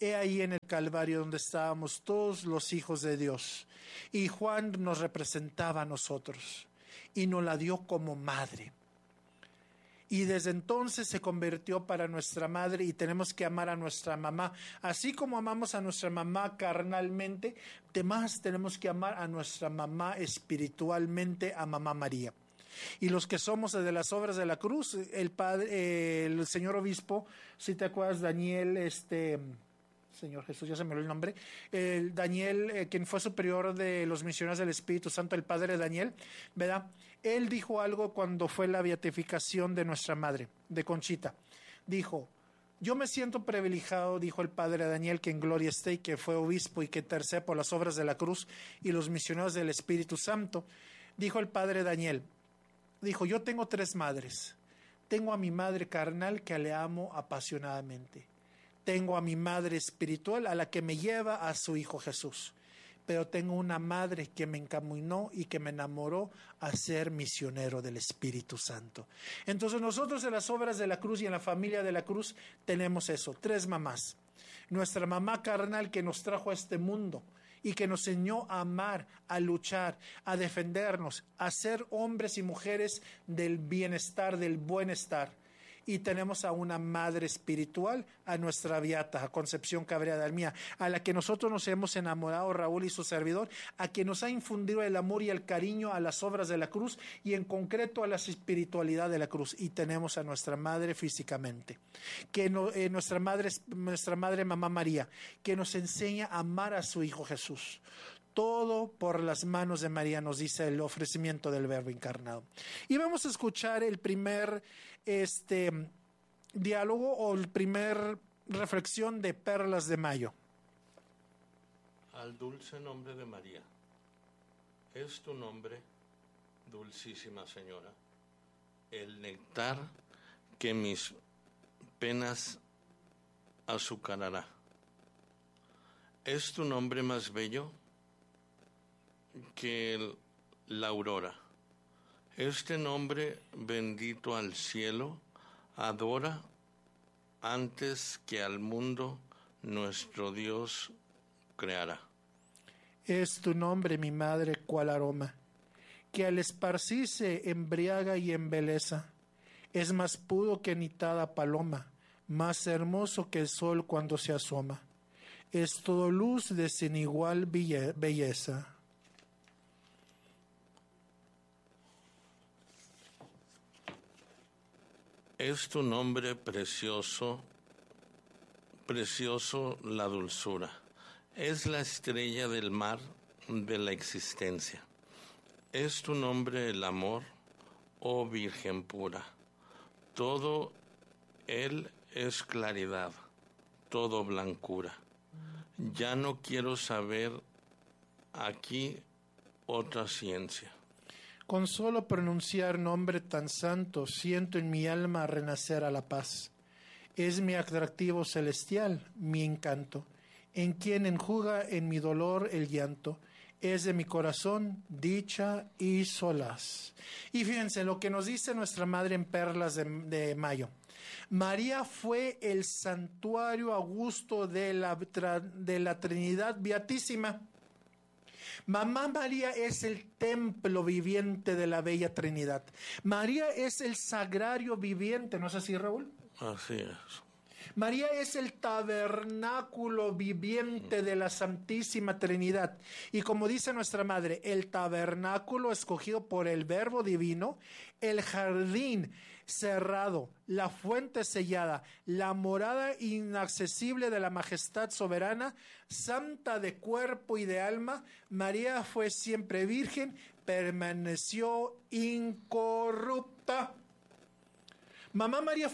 He ahí en el Calvario donde estábamos todos los hijos de Dios. Y Juan nos representaba a nosotros y nos la dio como madre. Y desde entonces se convirtió para nuestra madre y tenemos que amar a nuestra mamá. Así como amamos a nuestra mamá carnalmente, además tenemos que amar a nuestra mamá espiritualmente, a Mamá María. Y los que somos de las obras de la cruz, el señor obispo, si te acuerdas, Daniel, Señor Jesús, ya se me olvidó el nombre, Daniel, quien fue superior de los misioneros del Espíritu Santo, el padre Daniel, ¿verdad? Él dijo algo cuando fue la beatificación de nuestra madre, de Conchita. Dijo: yo me siento privilegiado, dijo el padre Daniel, que en gloria esté y que fue obispo y que intercede por las obras de la cruz y los misioneros del Espíritu Santo. Dijo el padre Daniel, dijo: yo tengo 3 madres. Tengo a mi madre carnal, que le amo apasionadamente. Tengo a mi madre espiritual, a la que me lleva a su Hijo Jesús. Pero tengo una madre que me encaminó y que me enamoró a ser misionero del Espíritu Santo. Entonces nosotros en las obras de la cruz y en la familia de la cruz tenemos eso, 3 mamás. Nuestra mamá carnal, que nos trajo a este mundo y que nos enseñó a amar, a luchar, a defendernos, a ser hombres y mujeres del bienestar, del buen estar. Y tenemos a una madre espiritual, a nuestra beata, a Concepción Cabrera de Armía, a la que nosotros nos hemos enamorado, Raúl y su servidor, a quien nos ha infundido el amor y el cariño a las obras de la cruz y en concreto a la espiritualidad de la cruz. Y tenemos a nuestra madre físicamente, que nuestra madre Mamá María, que nos enseña a amar a su Hijo Jesús. Todo por las manos de María, nos dice el ofrecimiento del Verbo encarnado. Y vamos a escuchar el primer diálogo o el primer reflexión de Perlas de Mayo. Al dulce nombre de María. Es tu nombre, dulcísima Señora, el néctar que mis penas azucarará. Es tu nombre más bello que la aurora. Este nombre bendito al cielo adora antes que al mundo nuestro Dios creará. Es tu nombre, mi madre, cual aroma, que al esparcirse embriaga y embeleza. Es más puro que nitada paloma, más hermoso que el sol cuando se asoma. Es todo luz de sin igual belleza. Es tu nombre precioso, precioso la dulzura. Es la estrella del mar de la existencia. Es tu nombre el amor, oh Virgen pura. Todo él es claridad, todo blancura. Ya no quiero saber aquí otra ciencia. Con solo pronunciar nombre tan santo, siento en mi alma renacer a la paz. Es mi atractivo celestial, mi encanto, en quien enjuga en mi dolor el llanto. Es de mi corazón dicha y solaz. Y fíjense lo que nos dice nuestra madre en Perlas de Mayo. María fue el santuario augusto de la Trinidad Beatísima. Mamá María es el templo viviente de la Bella Trinidad. María es el sagrario viviente, ¿no es así, Raúl? Así es. María es el tabernáculo viviente de la Santísima Trinidad. Y como dice nuestra madre, el tabernáculo escogido por el Verbo Divino, el jardín cerrado, la fuente sellada, la morada inaccesible de la majestad soberana, santa de cuerpo y de alma. María fue siempre virgen, permaneció incorrupta. Mamá María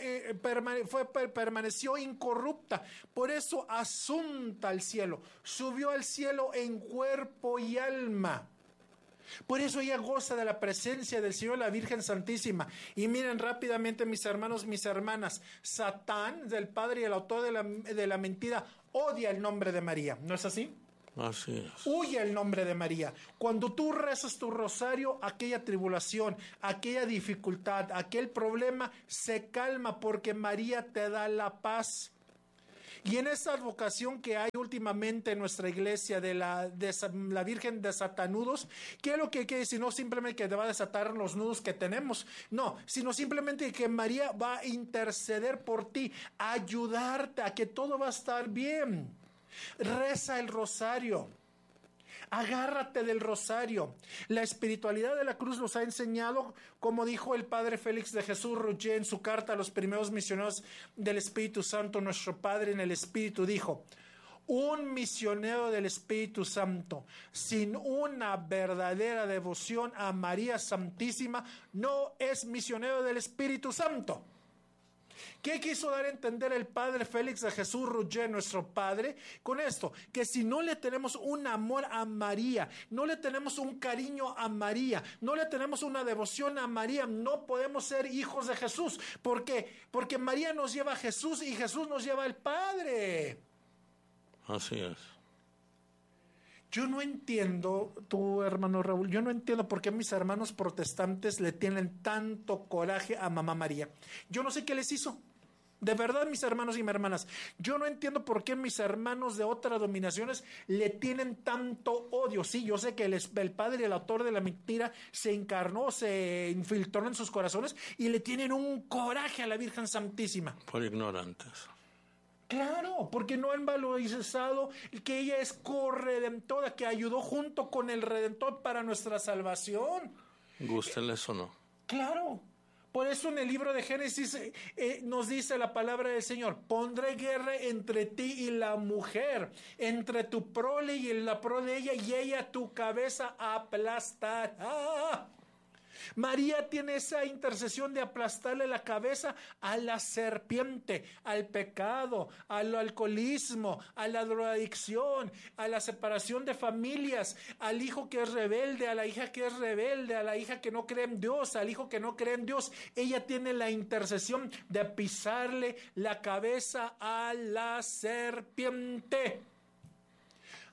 permaneció incorrupta, por eso asunta al cielo, subió al cielo en cuerpo y alma. Por eso ella goza de la presencia del Señor, la Virgen Santísima. Y miren rápidamente, mis hermanos, mis hermanas, Satán, del padre y el autor de la mentira, odia el nombre de María, ¿no es así? Así es. Huye el nombre de María. Cuando tú rezas tu rosario, aquella tribulación, aquella dificultad, aquel problema se calma porque María te da la paz. Y en esa advocación que hay últimamente en nuestra iglesia de la Virgen desatanudos, ¿qué es lo que quiere decir? No simplemente que te va a desatar los nudos que tenemos, no, sino simplemente que María va a interceder por ti, a ayudarte a que todo va a estar bien. Reza el rosario. Agárrate del rosario. La espiritualidad de la cruz nos ha enseñado, como dijo el padre Félix de Jesús Roger en su carta a los primeros misioneros del Espíritu Santo, nuestro Padre en el Espíritu, dijo: un misionero del Espíritu Santo sin una verdadera devoción a María Santísima no es misionero del Espíritu Santo. ¿Qué quiso dar a entender el padre Félix de Jesús Roger, nuestro padre, con esto? Que si no le tenemos un amor a María, no le tenemos un cariño a María, no le tenemos una devoción a María, no podemos ser hijos de Jesús. ¿Por qué? Porque María nos lleva a Jesús y Jesús nos lleva al Padre. Así es. Yo no entiendo, tu hermano Raúl, yo no entiendo por qué mis hermanos protestantes le tienen tanto coraje a Mamá María. Yo no sé qué les hizo. De verdad, mis hermanos y mis hermanas, yo no entiendo por qué mis hermanos de otras dominaciones le tienen tanto odio. Sí, yo sé que el padre, el autor de la mentira, se encarnó, se infiltró en sus corazones y le tienen un coraje a la Virgen Santísima. Por ignorantes. Claro, porque no han valorizado que ella es corredentora, que ayudó junto con el Redentor para nuestra salvación. Gústeles o no. Claro, por eso en el libro de Génesis nos dice la palabra del Señor: pondré guerra entre ti y la mujer, entre tu prole y la prole de ella, y ella tu cabeza aplastará. María tiene esa intercesión de aplastarle la cabeza a la serpiente, al pecado, al alcoholismo, a la drogadicción, a la separación de familias, al hijo que es rebelde, a la hija que es rebelde, a la hija que no cree en Dios, al hijo que no cree en Dios. Ella tiene la intercesión de pisarle la cabeza a la serpiente.